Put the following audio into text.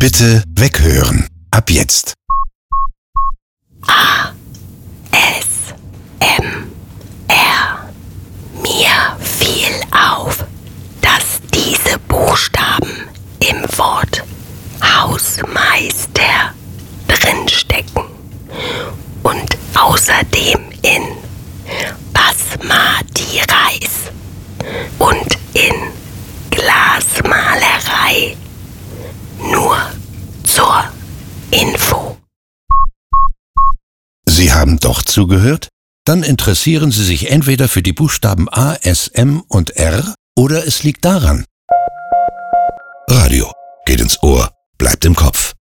Bitte weghören. Ab jetzt. ASMR. Mir fiel auf, dass diese Buchstaben im Wort Hausmeister drinstecken und außerdem in Basmati Reis und in Glasmalerei. Nur zur Info. Sie haben doch zugehört? Dann interessieren Sie sich entweder für die Buchstaben A, S, M und R oder es liegt daran. Radio geht ins Ohr, bleibt im Kopf.